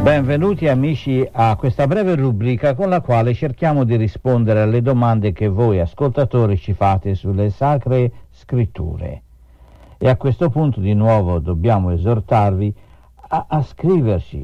Benvenuti amici a questa breve rubrica con la quale cerchiamo di rispondere alle domande che voi ascoltatori ci fate sulle Sacre Scritture. E a questo punto di nuovo dobbiamo esortarvi a scriverci,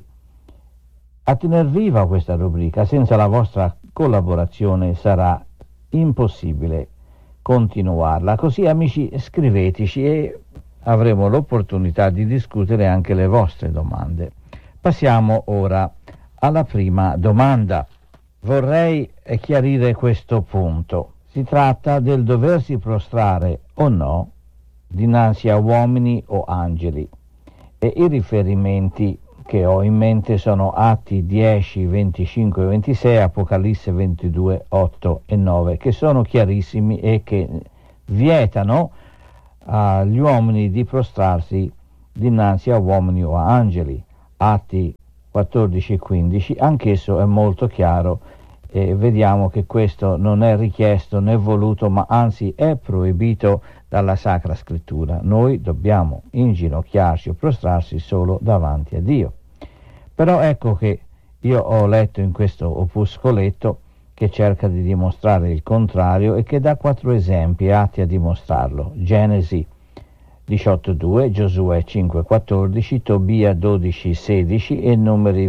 a tener viva questa rubrica. Senza la vostra collaborazione sarà impossibile continuarla. Così amici, scriveteci e avremo l'opportunità di discutere anche le vostre domande. Passiamo ora alla prima domanda. Vorrei chiarire questo punto. Si tratta del doversi prostrare o no dinanzi a uomini o angeli. E i riferimenti che ho in mente sono Atti 10, 25 e 26, Apocalisse 22, 8 e 9, che sono chiarissimi e che vietano agli uomini di prostrarsi dinanzi a uomini o a angeli. Atti 14 e 15, anch'esso è molto chiaro e vediamo che questo non è richiesto né voluto, ma anzi è proibito dalla Sacra Scrittura. Noi dobbiamo inginocchiarci o prostrarsi solo davanti a Dio. Però ecco che io ho letto in questo opuscoletto che cerca di dimostrare il contrario e che dà 4 esempi atti a dimostrarlo. Genesi 18:2, Giosuè 5:14, Tobia 12:16 e Numeri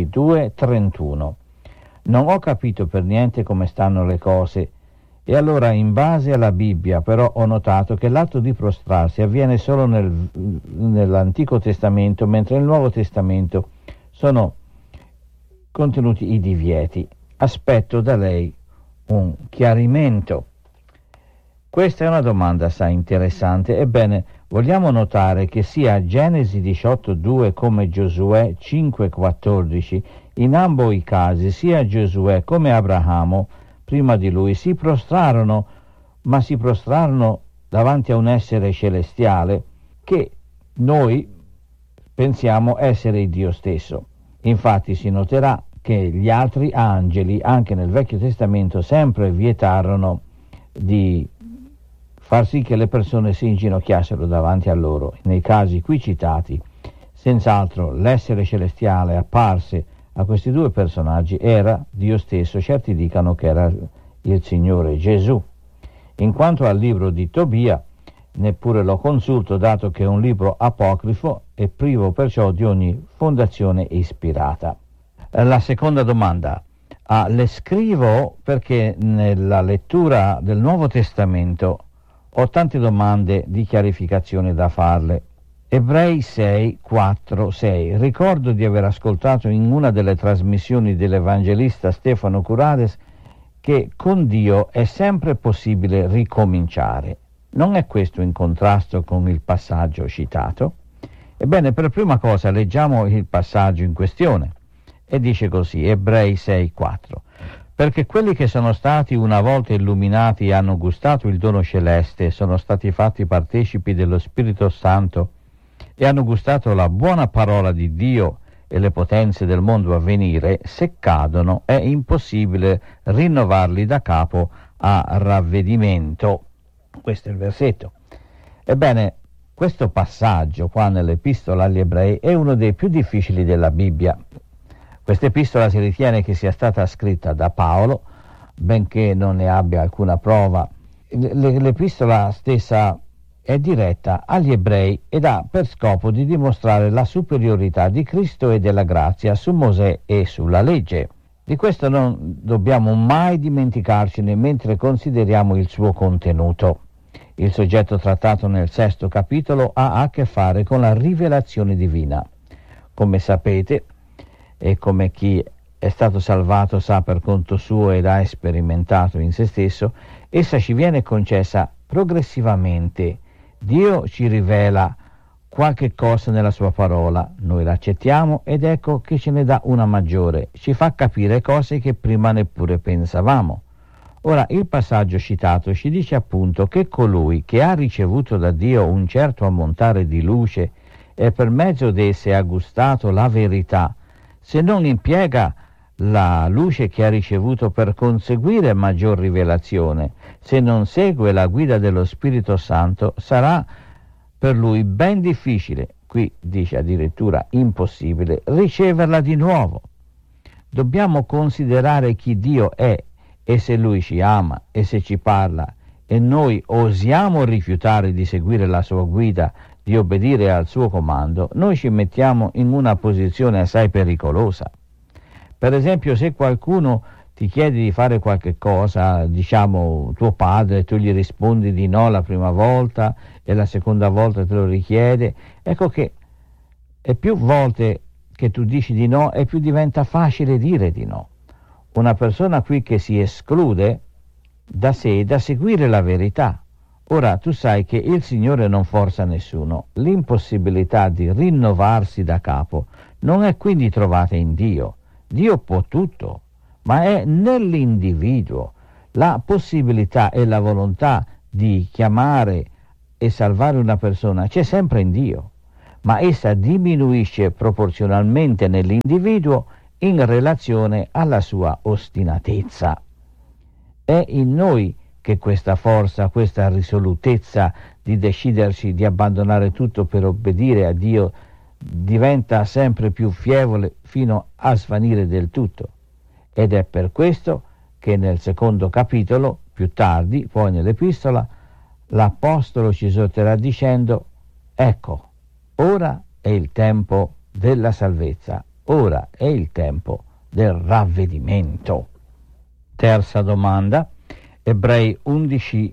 22:31. Non ho capito per niente come stanno le cose e allora in base alla Bibbia però ho notato che l'atto di prostrarsi avviene solo nell'Antico Testamento, mentre nel Nuovo Testamento sono contenuti i divieti. Aspetto da lei un chiarimento. Questa è una domanda assai interessante. Ebbene, vogliamo notare che sia Genesi 18:2 come Giosuè 5:14, in ambo i casi, sia Giosuè come Abramo, prima di lui, si prostrarono, ma si prostrarono davanti a un essere celestiale che noi pensiamo essere il Dio stesso. Infatti si noterà che gli altri angeli, anche nel Vecchio Testamento, sempre vietarono di far sì che le persone si inginocchiassero davanti a loro. Nei casi qui citati, senz'altro l'essere celestiale apparse a questi 2 personaggi era Dio stesso, certi dicano che era il Signore Gesù. In quanto al libro di Tobia, neppure lo consulto, dato che è un libro apocrifo e privo perciò di ogni fondazione ispirata. La seconda domanda. Le scrivo perché nella lettura del Nuovo Testamento ho tante domande di chiarificazione da farle. Ebrei 6, 4, 6. Ricordo di aver ascoltato in una delle trasmissioni dell'evangelista Stefano Curades che con Dio è sempre possibile ricominciare. Non è questo in contrasto con il passaggio citato? Ebbene, per prima cosa leggiamo il passaggio in questione e dice così, Ebrei 6, 4. Perché quelli che sono stati una volta illuminati e hanno gustato il dono celeste, sono stati fatti partecipi dello Spirito Santo e hanno gustato la buona parola di Dio e le potenze del mondo a venire, se cadono è impossibile rinnovarli da capo a ravvedimento. Questo è il versetto. Ebbene, questo passaggio qua nell'Epistola agli Ebrei è uno dei più difficili della Bibbia. Questa epistola si ritiene che sia stata scritta da Paolo, benché non ne abbia alcuna prova. L'epistola stessa è diretta agli ebrei ed ha per scopo di dimostrare la superiorità di Cristo e della grazia su Mosè e sulla legge. Di questo non dobbiamo mai dimenticarcene mentre consideriamo il suo contenuto. Il soggetto trattato nel 6° capitolo ha a che fare con la rivelazione divina. Come sapete, e come chi è stato salvato sa per conto suo ed ha sperimentato in se stesso, essa ci viene concessa progressivamente. Dio ci rivela qualche cosa nella sua parola, noi l'accettiamo ed ecco che ce ne dà una maggiore, ci fa capire cose che prima neppure pensavamo. Ora, il passaggio citato ci dice appunto che colui che ha ricevuto da Dio un certo ammontare di luce e per mezzo d'esse ha gustato la verità, se non impiega la luce che ha ricevuto per conseguire maggior rivelazione, se non segue la guida dello Spirito Santo, sarà per lui ben difficile qui dice addirittura impossibile, riceverla di nuovo. Dobbiamo considerare chi Dio è e se Lui ci ama e se ci parla e noi osiamo rifiutare di seguire la sua guida, di obbedire al suo comando, noi ci mettiamo in una posizione assai pericolosa. Per esempio, se qualcuno ti chiede di fare qualche cosa, diciamo tuo padre, tu gli rispondi di no la prima volta e la seconda volta te lo richiede, ecco che e più volte che tu dici di no e più diventa facile dire di no. Una persona qui che si esclude da sé da seguire la verità. Ora tu sai che il Signore non forza nessuno, l'impossibilità di rinnovarsi da capo non è quindi trovata in Dio. Dio può tutto, ma è nell'individuo. La possibilità e la volontà di chiamare e salvare una persona c'è sempre in Dio, ma essa diminuisce proporzionalmente nell'individuo in relazione alla sua ostinatezza. È in noi che questa forza, questa risolutezza di deciderci di abbandonare tutto per obbedire a Dio diventa sempre più fievole fino a svanire del tutto. Ed è per questo che nel secondo capitolo, più tardi, poi nell'epistola, l'Apostolo ci esorterà dicendo: ecco, ora è il tempo della salvezza, ora è il tempo del ravvedimento. Terza domanda, Ebrei 11,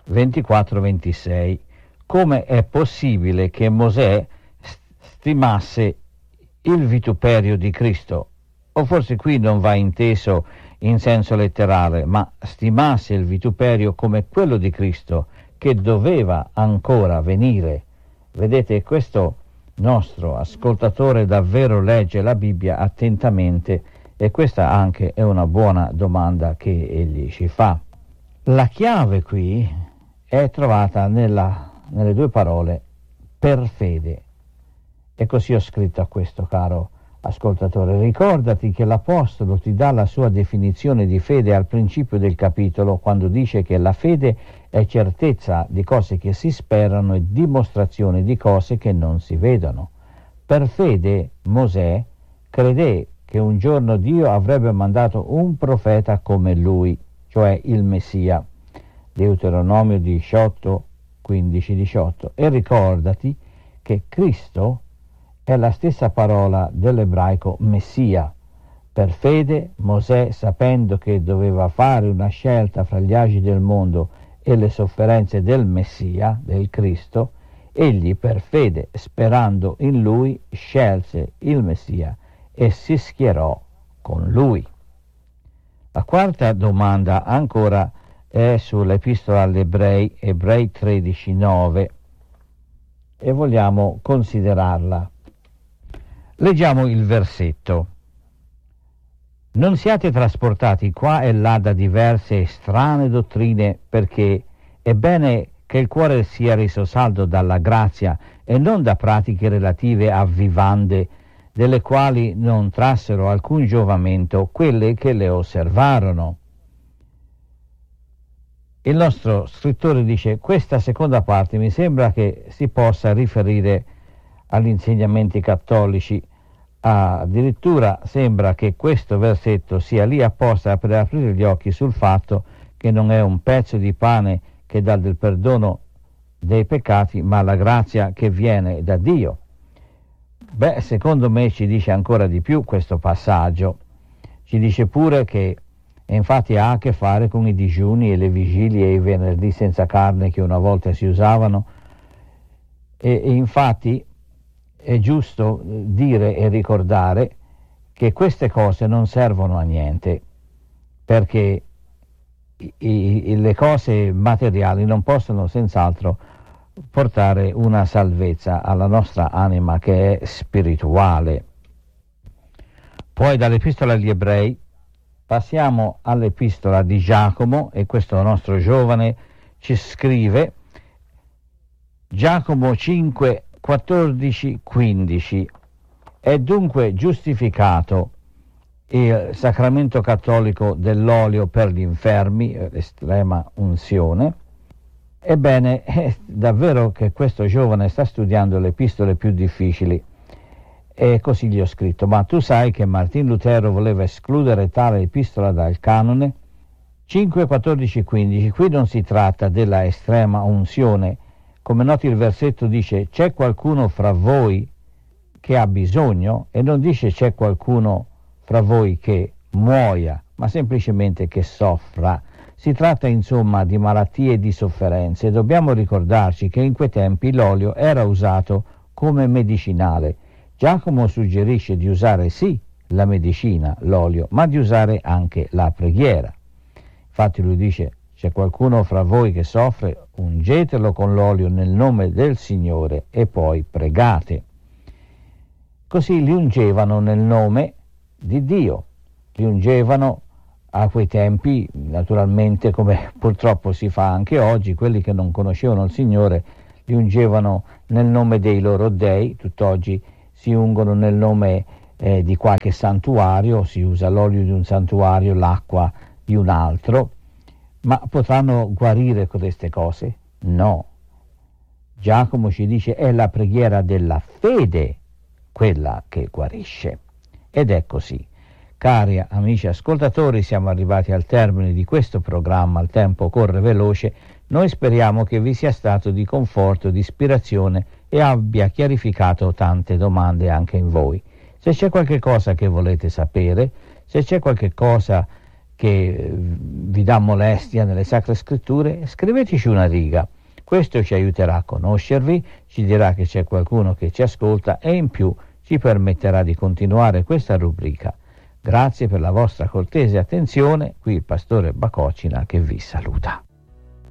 24-26. Come è possibile che Mosè stimasse il vituperio di Cristo? O forse qui non va inteso in senso letterale, ma stimasse il vituperio come quello di Cristo, che doveva ancora venire. Vedete, questo nostro ascoltatore davvero legge la Bibbia attentamente e questa anche è una buona domanda che egli ci fa. La chiave qui è trovata nelle due parole per fede. E così ho scritto a questo caro ascoltatore: ricordati che l'Apostolo ti dà la sua definizione di fede al principio del capitolo, quando dice che la fede è certezza di cose che si sperano e dimostrazione di cose che non si vedono. Per fede Mosè credé che un giorno Dio avrebbe mandato un profeta come lui, cioè il Messia. Deuteronomio 18, 15-18. E ricordati che Cristo è la stessa parola dell'ebraico Messia. Per fede Mosè, sapendo che doveva fare una scelta fra gli agi del mondo e le sofferenze del Messia, del Cristo, egli per fede, sperando in lui, scelse il Messia e si schierò con lui. La quarta domanda ancora è sull'epistola agli Ebrei, Ebrei 13:9, e vogliamo considerarla. Leggiamo il versetto. Non siate trasportati qua e là da diverse e strane dottrine, perché è bene che il cuore sia reso saldo dalla grazia e non da pratiche relative a vivande, delle quali non trassero alcun giovamento quelle che le osservarono. Il nostro scrittore dice: questa seconda parte mi sembra che si possa riferire agli insegnamenti cattolici. Addirittura sembra che questo versetto sia lì apposta per aprire gli occhi sul fatto che non è un pezzo di pane che dà del perdono dei peccati, ma la grazia che viene da Dio. Beh, secondo me ci dice ancora di più questo passaggio. Ci dice pure che, e infatti ha a che fare con i digiuni e le vigilie e i venerdì senza carne che una volta si usavano, e infatti è giusto dire e ricordare che queste cose non servono a niente, perché le cose materiali non possono senz'altro portare una salvezza alla nostra anima che è spirituale. Poi dall'epistola agli Ebrei passiamo all'epistola di Giacomo, e questo nostro giovane ci scrive, Giacomo 5, 14, 15. È dunque giustificato il sacramento cattolico dell'olio per gli infermi, l'estrema unzione, Ebbene, è davvero che questo giovane sta studiando le epistole più difficili, e così gli ho scritto: ma tu sai che Martin Lutero voleva escludere tale epistola dal canone? 5, 14, 15. Qui non si tratta della estrema unzione. Come noti il versetto dice: c'è qualcuno fra voi che ha bisogno, e non dice c'è qualcuno fra voi che muoia, ma semplicemente che soffra. Si tratta insomma di malattie e di sofferenze. Dobbiamo ricordarci che in quei tempi l'olio era usato come medicinale. Giacomo suggerisce di usare sì la medicina, l'olio, ma di usare anche la preghiera. Infatti lui dice: c'è qualcuno fra voi che soffre, ungetelo con l'olio nel nome del Signore e poi pregate. Così li ungevano nel nome di Dio, li ungevano a quei tempi, naturalmente, come purtroppo si fa anche oggi. Quelli che non conoscevano il Signore li ungevano nel nome dei loro dei. Tutt'oggi si ungono nel nome di qualche santuario, si usa l'olio di un santuario, l'acqua di un altro. Ma potranno guarire queste cose? No. Giacomo ci dice: è la preghiera della fede quella che guarisce. Ed è così. Cari amici ascoltatori, siamo arrivati al termine di questo programma. Il tempo corre veloce. Noi speriamo che vi sia stato di conforto, di ispirazione e abbia chiarificato tante domande anche in voi. Se c'è qualche cosa che volete sapere, se c'è qualche cosa che vi dà molestia nelle Sacre Scritture, scriveteci una riga. Questo ci aiuterà a conoscervi, ci dirà che c'è qualcuno che ci ascolta e in più ci permetterà di continuare questa rubrica. Grazie per la vostra cortese attenzione. Qui il pastore Bacocina che vi saluta.